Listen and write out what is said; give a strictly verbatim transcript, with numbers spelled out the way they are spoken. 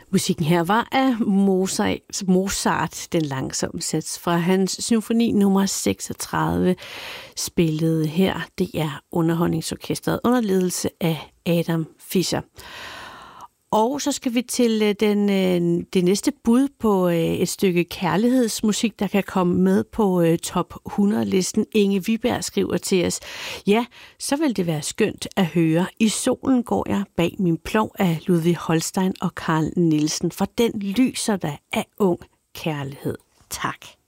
Musikken her var af Mozart, Mozart den langsomme sats fra hans symfoni nummer seksogtredive, spillet her. Det er Underholdningsorkestret under ledelse af Adam Fischer. Og så skal vi til den, det næste bud på et stykke kærlighedsmusik, der kan komme med på top hundrede-listen. Inge Viberg skriver til os: ja, så vil det være skønt at høre I solen går jeg bag min plov af Ludvig Holstein og Carl Nielsen, for den lyser der af ung kærlighed. Tak.